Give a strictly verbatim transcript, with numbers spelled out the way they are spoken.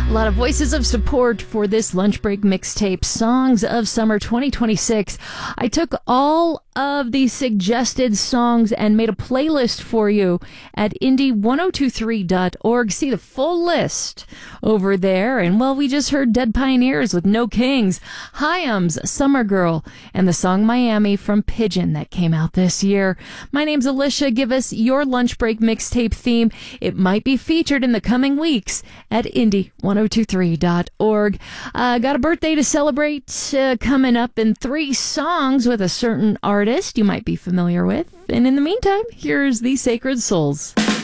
A lot of voices of support for this lunch break mixtape, Songs of Summer twenty twenty-six. I took all of the suggested songs and made a playlist for you at indie one oh two three dot org. See the full list over there. And well, we just heard Dead Pioneers with No Kings, Hyams, Summer Girl, and the song Miami from Pigeon that came out this year. My name's Alicia. Give us your lunch break mixtape theme. It might be featured in the coming weeks at indie one oh two three dot org. Uh, got a birthday to celebrate uh, coming up in three songs with a certain artist you might be familiar with. And in the meantime, here's The Sacred Souls.